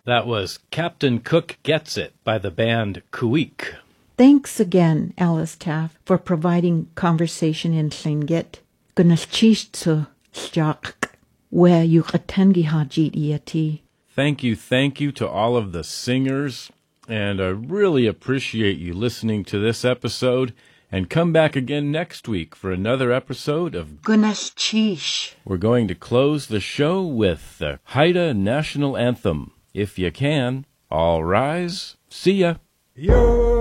That was Captain Cook Gets It by the band Kuik. Thanks again, Alice Taff, for providing conversation in Tlingit. Gunalchishtu Sjak, where you atangi hajit iati. Thank you to all of the singers, and I really appreciate you listening to this episode. And come back again next week for another episode of Gunalchish. We're going to close the show with the Haida National Anthem. If you can, all rise. See ya.